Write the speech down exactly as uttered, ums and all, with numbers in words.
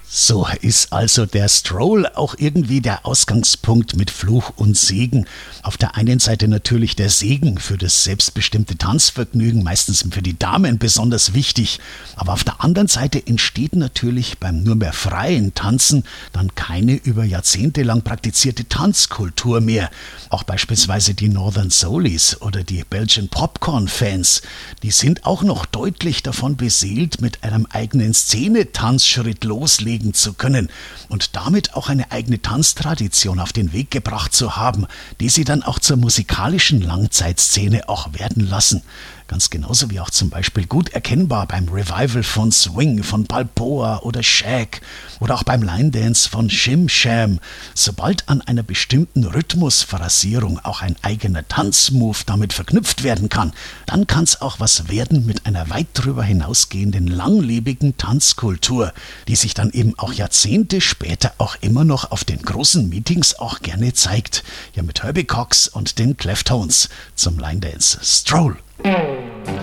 So ist also der Stroll auch irgendwie der Ausgangspunkt mit Fluch und Segen. Auf der einen Seite natürlich der Segen für das selbstbestimmte Tanzvergnügen, meistens für die Damen besonders wichtig. Aber auf der anderen Seite entsteht natürlich beim nur mehr freien Tanzen dann keine über Jahrzehnte lang praktizierte Tanzkultur mehr. Auch beispielsweise die Northern Soulies oder die Belgian Popcorn-Fans, die sind auch noch deutlich davon beseelt, mit einem eigenen Szene-Tanzschritt loslegen zu können und damit auch eine eigene Tanztradition auf den Weg gebracht zu haben, die sie dann auch zur musikalischen Langzeitszene auch werden lassen. Ganz genauso wie auch zum Beispiel gut erkennbar beim Revival von Swing von Balboa oder Shag oder auch beim Line Dance von Shim Sham. Sobald an einer bestimmten Rhythmusphrasierung auch ein eigener Tanzmove damit verknüpft werden kann, dann kann es auch was werden mit einer weit darüber hinausgehenden langlebigen Tanzkultur, die sich dann eben auch Jahrzehnte später auch immer noch auf den großen Meetings auch gerne zeigt. Ja, mit Herbie Cox und den Cleftones zum Line Dance Stroll.